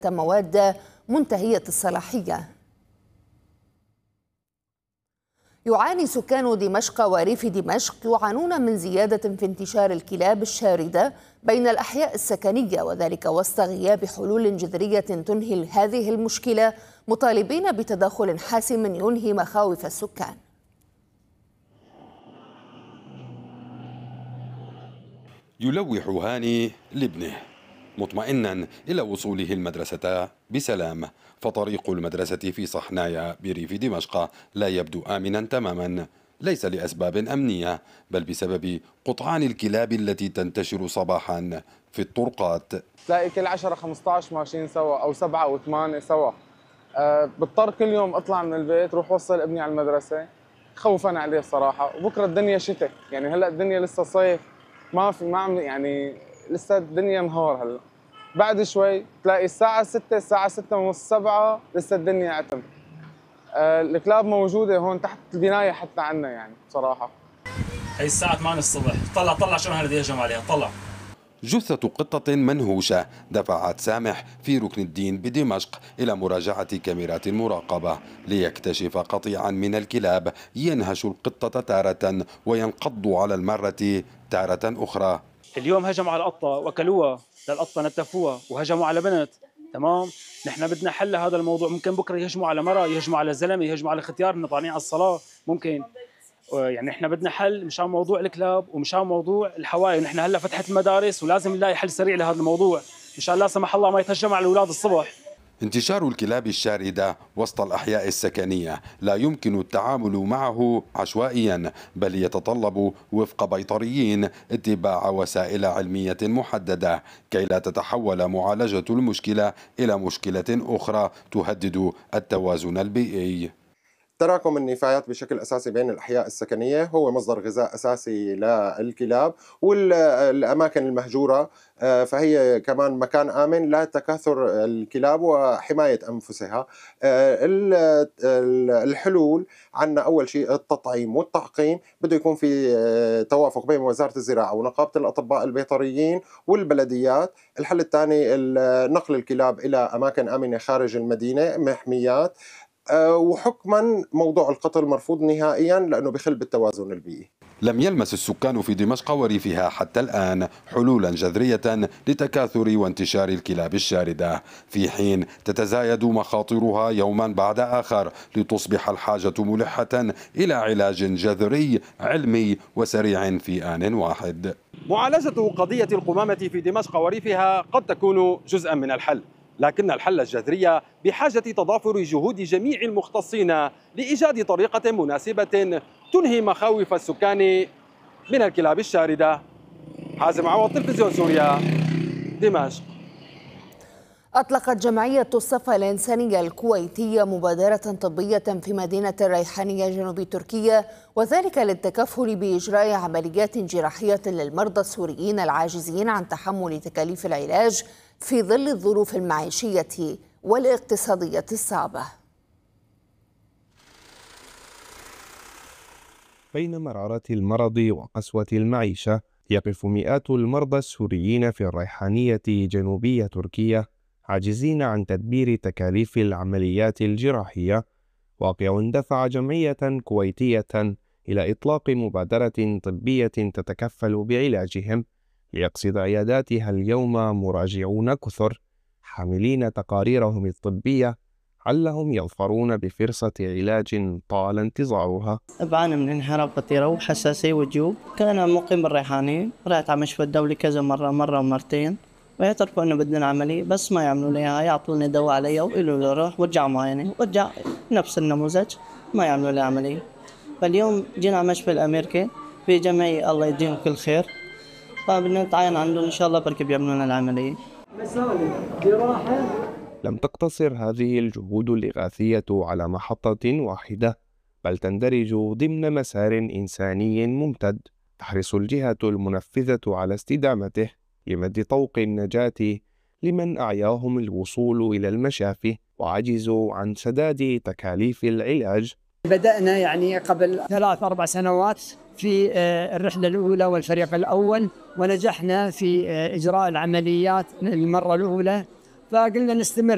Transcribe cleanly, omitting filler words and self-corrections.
مواد منتهية الصلاحية. يعاني سكان دمشق وريف دمشق من زيادة في انتشار الكلاب الشاردة بين الأحياء السكنية، وذلك وسط غياب حلول جذرية تنهي هذه المشكلة، مطالبين بتدخل حاسم ينهي مخاوف السكان. يلوح هاني لابنه مطمئنا إلى وصوله المدرسة بسلام، فطريق المدرسة في صحنايا بريف دمشق لا يبدو آمنا تماما، ليس لأسباب أمنية بل بسبب قطعان الكلاب التي تنتشر صباحا في الطرقات. تلاقي كل 10-15 ماشيين سوا أو 7 و8 سوا. بضطر كل يوم أطلع من البيت روح وصل ابني على المدرسة خوفا عليه الصراحة. وبكرة الدنيا شتاء، يعني هلأ الدنيا لسه صيف، ما عم يعني لسه الدنيا نهار. هلا بعد شوي تلاقي الساعة 6 الساعة 6 ونص 7 لسه الدنيا عتم. الكلاب موجودة هون تحت البناية حتى عنا يعني بصراحة. هي الساعة 8 الصبح، طلع شو هالذي يهجم عليها، طلع. جثة قطة منهوشة دفعت سامح في ركن الدين بدمشق إلى مراجعة كاميرات المراقبة ليكتشف قطيعا من الكلاب ينهش القطة تارة وينقض على المرة تارة أخرى. اليوم هجموا على القطة وأكلوها، للقطة نتفوها، وهجموا على بنت. تمام، نحن بدنا حل هذا الموضوع. ممكن بكره يهجموا على مرة، يهجموا على زلمة، يهجموا على ختيار نطالعين على الصلاة، ممكن. يعني احنا بدنا حل مشان موضوع الكلاب ومشان موضوع الحوائي. نحن هلا فتحت المدارس ولازم نلاقي حل سريع لهذا الموضوع مشان لا سمح الله ما يتهجم على الاولاد الصبح. انتشار الكلاب الشاردة وسط الأحياء السكنية لا يمكن التعامل معه عشوائيا، بل يتطلب وفق بيطريين اتباع وسائل علمية محددة كي لا تتحول معالجة المشكلة إلى مشكلة أخرى تهدد التوازن البيئي. تراكم النفايات بشكل أساسي بين الأحياء السكنية هو مصدر غذاء أساسي للكلاب، والأماكن المهجورة فهي كمان مكان آمن لتكاثر الكلاب وحماية أنفسها. الحلول عنا أول شيء التطعيم والتعقيم، بده يكون في توافق بين وزارة الزراعة ونقابة الأطباء البيطريين والبلديات. الحل الثاني نقل الكلاب إلى أماكن آمنة خارج المدينة، محميات. وحكما موضوع القتل مرفوض نهائيا لأنه بخل بالتوازن البيئي. لم يلمس السكان في دمشق وريفها حتى الآن حلولا جذرية لتكاثر وانتشار الكلاب الشاردة، في حين تتزايد مخاطرها يوما بعد آخر لتصبح الحاجة ملحة إلى علاج جذري علمي وسريع في آن واحد. معالجة قضية القمامة في دمشق وريفها قد تكون جزءا من الحل، لكن الحل الجذري بحاجة تضافر جهود جميع المختصين لإيجاد طريقة مناسبة تنهي مخاوف السكان من الكلاب الشاردة. حازم عوض، تلفزيون سوريا، دمشق. أطلقت جمعية الصفا الإنسانية الكويتية مبادرة طبية في مدينة الريحانية جنوب تركيا، وذلك للتكفل بإجراء عمليات جراحية للمرضى السوريين العاجزين عن تحمل تكاليف العلاج في ظل الظروف المعيشية والاقتصادية الصعبة. بين مرارة المرض وقسوة المعيشة يقف مئات المرضى السوريين في الريحانية جنوبية تركيا عاجزين عن تدبير تكاليف العمليات الجراحية. واقع دفع جمعية كويتية إلى إطلاق مبادرة طبية تتكفل بعلاجهم، ليقصد عياداتها اليوم مراجعون كثر حاملين تقاريرهم الطبية علهم يظفرون بفرصة علاج طال انتظارها. بعاني من انحراف خطيرة وحساسية وجيوب. كان مقيم بالريحانية، رحت على مشفى الدولي كذا مرة ومرتين، ويعترفوا انه بدنا عملية بس ما يعملوا لي اياها، يعطوني دواء عليها ويقولوا لي روح وارجع معاينة، وارجع نفس النموذج ما يعملوا لي عملية. فاليوم جينا على مشفى الأمريكي في جمعية الله يديهم كل خير، فبدنا نتعاين عندهم إن شاء الله بركي بيعملوا لنا العملية. لم تقتصر هذه الجهود الإغاثية على محطة واحدة، بل تندرج ضمن مسار إنساني ممتد تحرص الجهة المنفذة على استدامته لمد طوق النجاة لمن أعياهم الوصول إلى المشافي وعجزوا عن سداد تكاليف العلاج. بدأنا يعني قبل 3-4 سنوات في الرحلة الأولى والفريق الأول، ونجحنا في إجراء العمليات المرة الأولى، فقلنا نستمر